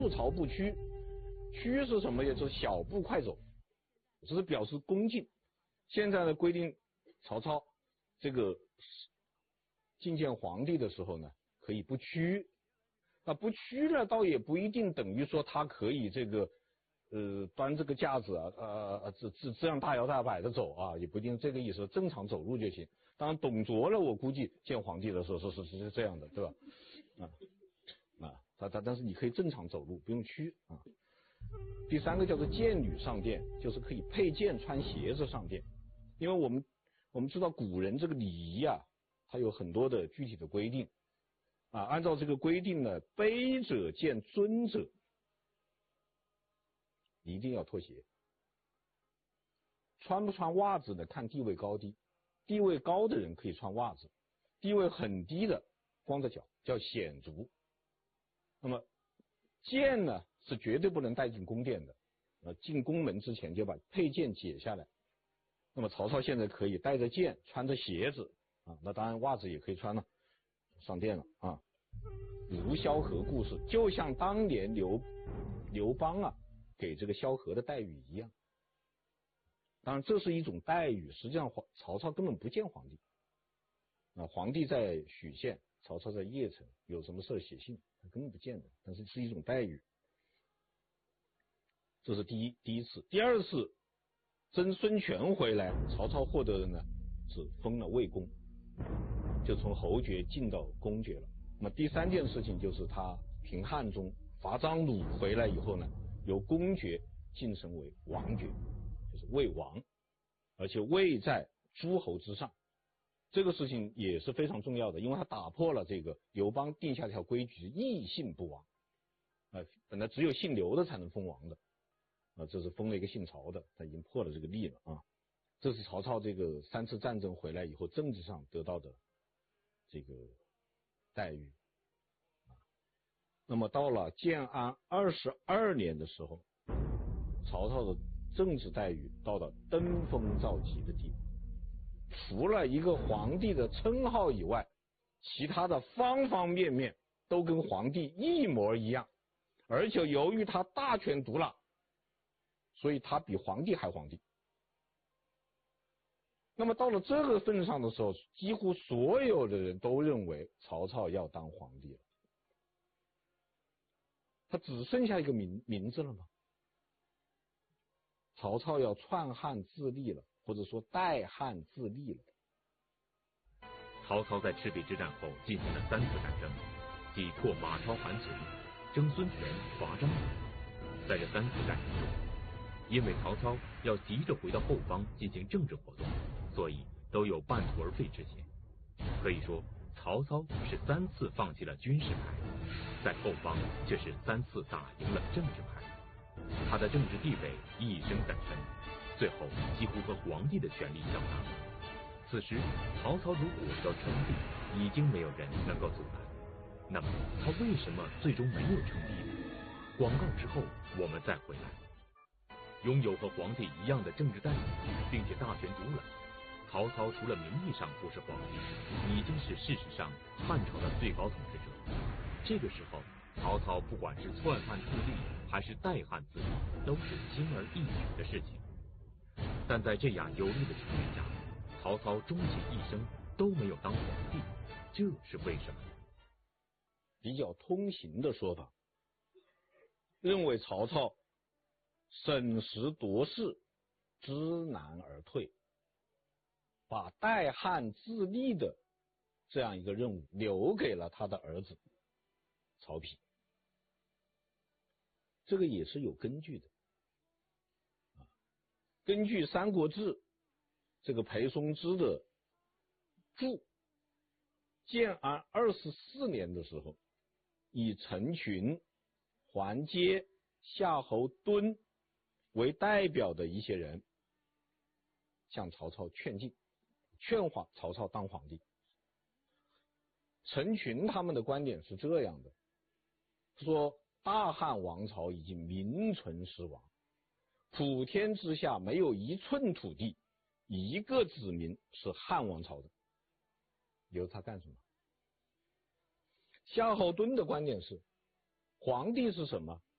不曹不屈，屈是什么呀？就是小步快走，这是表示恭敬。现在呢规定曹操这个觐见皇帝的时候呢，可以不屈。那不屈呢，倒也不一定等于说他可以这个端这个架子这样大摇大摆的走啊，也不一定这个意思，正常走路就行。当然董卓呢，我估计见皇帝的时候是这样的，对吧？但是你可以正常走路，不用屈啊。第三个叫做剑履上殿，就是可以佩剑穿鞋子上殿。因为我们知道古人这个礼仪啊，它有很多的具体的规定啊。按照这个规定呢，卑者见尊者一定要脱鞋，穿不穿袜子呢，看地位高低。地位高的人可以穿袜子，地位很低的光着脚叫显足。那么剑呢是绝对不能带进宫殿的，进宫门之前就把佩剑解下来。那么曹操现在可以带着剑，穿着鞋子啊，那当然袜子也可以穿了，上殿了啊。如萧何故事，就像当年刘邦啊给这个萧何的待遇一样。当然这是一种待遇，实际上曹操根本不见皇帝。皇帝在许县，曹操在邺城，有什么事写信，他根本不见的，但是是一种待遇。这是第一次。第二次征孙权回来，曹操获得的呢是封了魏公，就从侯爵进到公爵了。那么第三件事情就是他平汉中伐张鲁回来以后呢，由公爵晋升为王爵，就是魏王，而且位在诸侯之上。这个事情也是非常重要的，因为他打破了这个刘邦定下一条规矩，异姓不王。本来只有姓刘的才能封王的，这是封了一个姓曹的，他已经破了这个例了啊。这是曹操这个3次战争回来以后政治上得到的这个待遇啊。那么到了建安22年的时候，曹操的政治待遇到了登峰造极的地步。除了一个皇帝的称号以外，其他的方方面面都跟皇帝一模一样，而且由于他大权独揽，所以他比皇帝还皇帝。那么到了这个份上的时候，几乎所有的人都认为曹操要当皇帝了。他只剩下一个名字了吗？曹操要篡汉自立了，或者说代汉自立了。 曹操在赤壁之战后进行了3次战争，即破马超韩遂、征孙权、伐张鲁。在这3次战争中，因为曹操要急着回到后方进行政治活动，所以都有半途而废之嫌。可以说，曹操是3次放弃了军事牌，在后方却是3次打赢了政治牌。他的政治地位一升再升，最后几乎和皇帝的权力相当。此时曹操如果要称帝，已经没有人能够阻拦。那么他为什么最终没有称帝呢？广告之后我们再回来。拥有和皇帝一样的政治待遇，并且大权独揽，曹操除了名义上不是皇帝，已经是事实上汉朝的最高统治者。这个时候曹操不管是篡汉自立还是代汉自立，都是轻而易举的事情。但在这样有利的条件下，曹操终其一生都没有当皇帝，这是为什么呢？ 比较通行的说法，认为曹操审时度势，知难而退，把代汉自立的这样一个任务留给了他的儿子曹丕。这个也是有根据的根据《三国志》这个裴松之的注，建安24年的时候，以陈群、桓阶、夏侯惇为代表的一些人向曹操劝进，劝曹操当皇帝。陈群他们的观点是这样的，说大汉王朝已经名存实亡，普天之下没有一寸土地，一个子民是汉王朝的，留他干什么？夏侯惇的观点是，皇帝是什么？